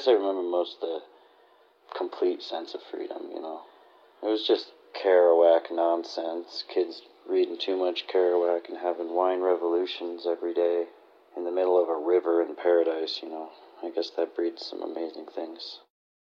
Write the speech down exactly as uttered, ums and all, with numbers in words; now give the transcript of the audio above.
guess I remember most the complete sense of freedom, you know. It was just Kerouac nonsense, kids reading too much Kerouac and having wine revolutions every day in the middle of a river in paradise, you know. I guess that breeds some amazing things.